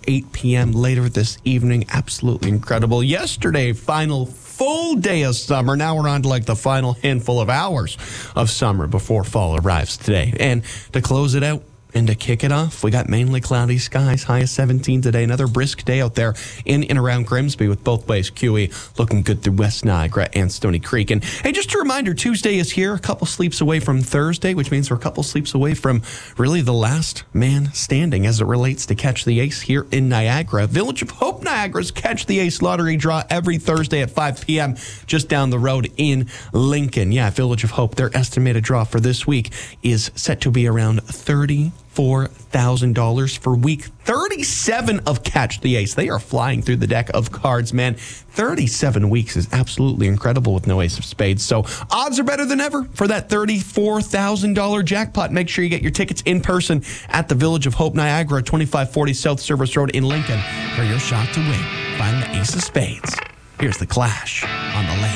8 p.m. later this evening. Absolutely incredible. Yesterday, final full day of summer. Now we're on to like the final handful of hours of summer before fall arrives today. And to close it out, and to kick it off, we got mainly cloudy skies, high of 17 today. Another brisk day out there in and around Grimsby with both ways QE looking good through West Niagara and Stony Creek. And hey, just a reminder, Tuesday is here, a couple sleeps away from Thursday, which means we're a couple sleeps away from really the last man standing as it relates to Catch the Ace here in Niagara. Village of Hope Niagara's Catch the Ace lottery draw every Thursday at 5 p.m. just down the road in Lincoln. Yeah, Village of Hope, their estimated draw for this week is set to be around $34,000 for week 37 of Catch the Ace. They are flying through the deck of cards, man. 37 weeks is absolutely incredible with no ace of spades. So odds are better than ever for that $34,000 jackpot. Make sure you get your tickets in person at the Village of Hope Niagara, 2540 South Service Road in Lincoln for your shot to win. Find the ace of spades. Here's the Clash on the lane.